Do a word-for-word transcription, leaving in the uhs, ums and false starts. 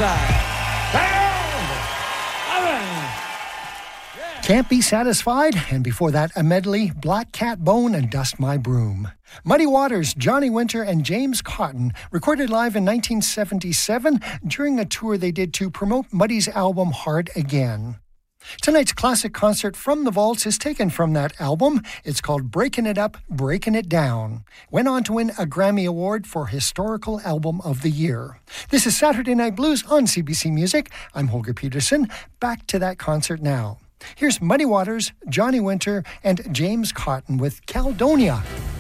Can't Be Satisfied, and before that, a medley, Black Cat Bone and Dust My Broom. Muddy Waters, Johnny Winter, and James Cotton recorded live in nineteen seventy-seven during a tour they did to promote Muddy's album Hard Again. Tonight's classic concert from the Vaults is taken from that album. It's called Breaking It Up, Breaking It Down. Went on to win a Grammy Award for Historical Album of the Year. This is Saturday Night Blues on C B C Music. I'm Holger Peterson. Back to that concert now. Here's Muddy Waters, Johnny Winter, and James Cotton with Caledonia.